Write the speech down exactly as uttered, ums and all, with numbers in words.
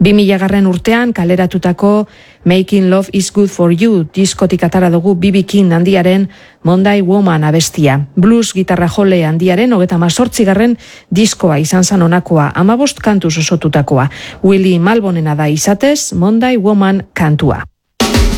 bi mila garren urtean kaleratutako Making Love is Good for You diskotik atara dugu B B King handiaren Monday Woman abestia. Blues gitarra jole handiaren hogeta mazortzigarren diskoa izan zan honakoa, hamabost kantuz osotutakoa. Willie Malbonena da izatez Monday Woman kantua.